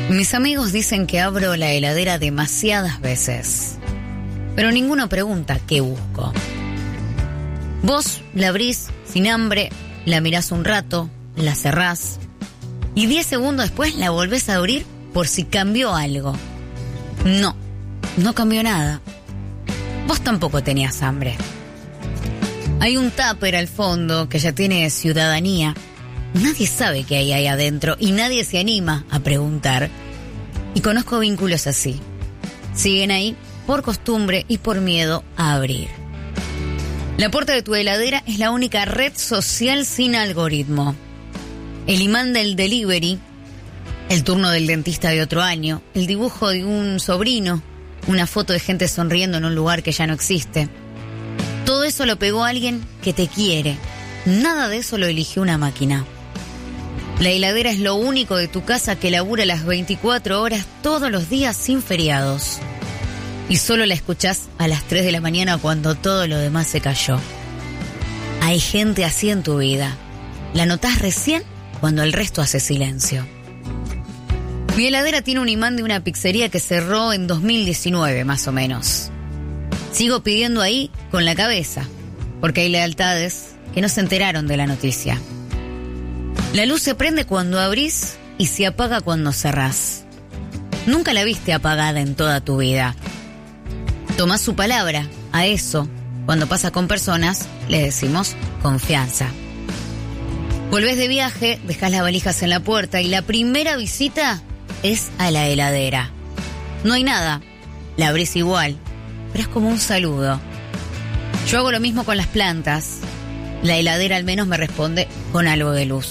Mis amigos dicen que abro la heladera demasiadas veces, pero ninguno pregunta qué busco. Vos la abrís sin hambre, la mirás un rato, la cerrás y 10 segundos después la volvés a abrir por si cambió algo. No cambió nada. Vos tampoco tenías hambre. Hay un tupper al fondo que ya tiene ciudadanía. Nadie sabe qué hay ahí adentro y nadie se anima a preguntar. Y conozco vínculos así. Siguen ahí por costumbre y por miedo a abrir. La puerta de tu heladera es la única red social sin algoritmo. El imán del delivery, el turno del dentista de otro año, el dibujo de un sobrino, una foto de gente sonriendo en un lugar que ya no existe. Todo eso lo pegó alguien que te quiere. Nada de eso lo eligió una máquina. La heladera es lo único de tu casa que labura las 24 horas todos los días sin feriados. Y solo la escuchás a las 3 de la mañana cuando todo lo demás se cayó. Hay gente así en tu vida. La notás recién cuando el resto hace silencio. Mi heladera tiene un imán de una pizzería que cerró en 2019 más o menos. Sigo pidiendo ahí con la cabeza, porque hay lealtades que no se enteraron de la noticia. La luz se prende cuando abrís y se apaga cuando cerrás. Nunca la viste apagada en toda tu vida. Tomás su palabra. A eso, cuando pasa con personas, le decimos confianza. Volvés de viaje, dejás las valijas en la puerta y la primera visita es a la heladera. No hay nada, la abrís igual, pero es como un saludo. Yo hago lo mismo con las plantas. La heladera al menos me responde con algo de luz.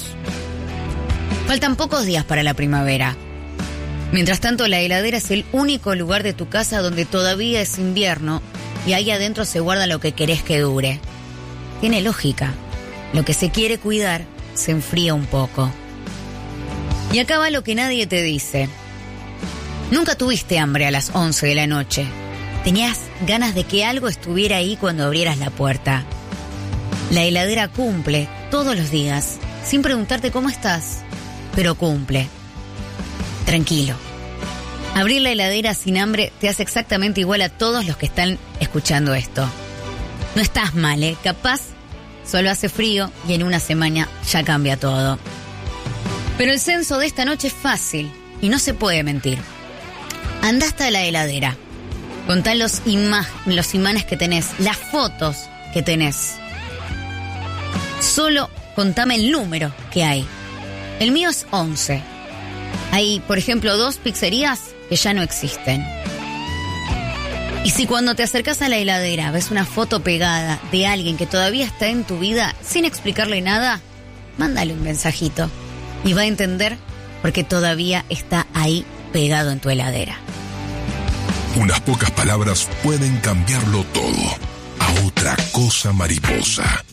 Faltan pocos días para la primavera. Mientras tanto, la heladera es el único lugar de tu casa donde todavía es invierno y ahí adentro se guarda lo que querés que dure. Tiene lógica. Lo que se quiere cuidar se enfría un poco. Y acá va lo que nadie te dice. Nunca tuviste hambre a las 11 de la noche. Tenías ganas de que algo estuviera ahí cuando abrieras la puerta. La heladera cumple todos los días, sin preguntarte cómo estás, pero cumple. Tranquilo. Abrir la heladera sin hambre te hace exactamente igual a todos los que están escuchando esto. No estás mal, ¿eh? Capaz solo hace frío y en una semana ya cambia todo. Pero el censo de esta noche es fácil y no se puede mentir. Andá hasta la heladera. Contá los imanes que tenés, las fotos que tenés. Solo contame el número que hay. El mío es 11. Hay, por ejemplo, 2 pizzerías que ya no existen. Y si cuando te acercás a la heladera ves una foto pegada de alguien que todavía está en tu vida sin explicarle nada, mándale un mensajito y va a entender por qué todavía está ahí pegado en tu heladera. Unas pocas palabras pueden cambiarlo todo. A otra cosa mariposa.